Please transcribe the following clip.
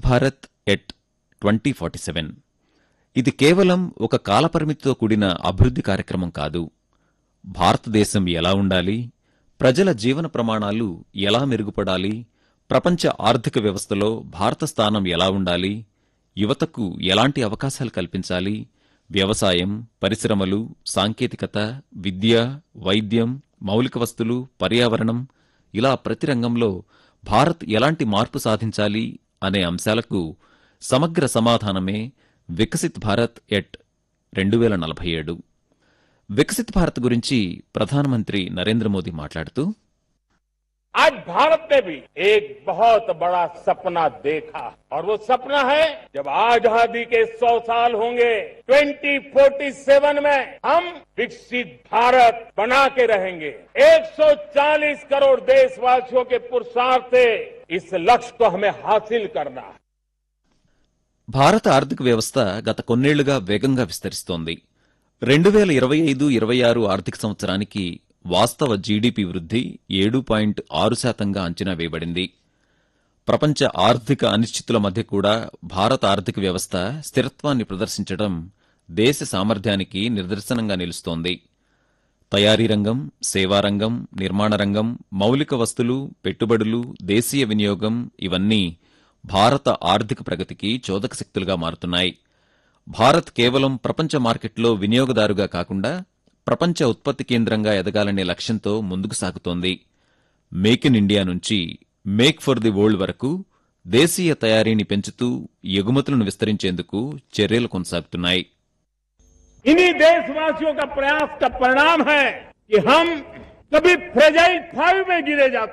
Bharat at 2047. ఇది కేవలం ఒక కాలపరిమితితో కూడిన అభివృద్ధి కార్యక్రమం కాదు. భారతదేశం ఎలా ఉండాలి, ప్రజల జీవన ప్రమాణాలు ఎలా మెరుగుపడాలి, ప్రపంచ ఆర్థిక వ్యవస్థలో భారత స్థానం ఎలా ఉండాలి, యువతకు ఎలాంటి అవకాశాలు కల్పించాలి, వ్యవసాయం, పరిశ్రమలు, సాంకేతికత, విద్య, వైద్యం, మౌలిక వస్తులు, పర్యావరణం ఇలా ప్రతి రంగంలో భారత్ ఎలాంటి మార్పు సాధించాలి అనే అంశాలకు సమగ్ర సమాధానమే వికసిత్ భారత్ ఎట్ 2047. వికసిత్ భారత్ గురించి ప్రధానమంత్రి నరేంద్ర మోదీ మాట్లాడుతూ, आज भारत ने भी एक बहुत बड़ा सपना देखा और वो सपना है जब आजादी के 100 साल होंगे 2047 में हम विकसित भारत बना के रहेंगे। 140 करोड़ देशवासियों के पुरुषार्थ से इस लक्ष्य को हमें हासिल करना है। భారత ఆర్థిక వ్యవస్థ గత కొన్నేళ్లుగా వేగంగా విస్తరిస్తోంది. 2025-26 ఆర్థిక సంవత్సరానికి వాస్తవ జీడీపీ వృద్ధి 7.6% అంచనా వేయబడింది. ప్రపంచ ఆర్థిక అనిశ్చితుల మధ్య కూడా భారత ఆర్థిక వ్యవస్థ స్థిరత్వాన్ని ప్రదర్శించడం దేశ సామర్థ్యానికి నిదర్శనంగా నిలుస్తోంది. తయారీ రంగం, సేవారంగం, నిర్మాణ రంగం, మౌలిక వస్తులు, పెట్టుబడులు, దేశీయ వినియోగం ఇవన్నీ భారత ఆర్థిక ప్రగతికి చోదక శక్తులుగా మారుతున్నాయి. భారత్ కేవలం ప్రపంచ మార్కెట్లో వినియోగదారుగా కాకుండా ప్రపంచ ఉత్పత్తి కేంద్రంగా ఎదగాలనే లక్ష్యంతో ముందుకు సాగుతోంది. మేక్ ఇన్ ఇండియా నుంచి మేక్ ఫర్ ది వరల్డ్ వరకు దేశీయ తయారీని పెంచుతూ ఎగుమతులను విస్తరించేందుకు చర్యలు కొనసాగుతున్నాయి. इन्हीं देशवासियों का प्रयास का परिणाम है कि हम कभी फ्रेजाइल 5 में गिरे जाते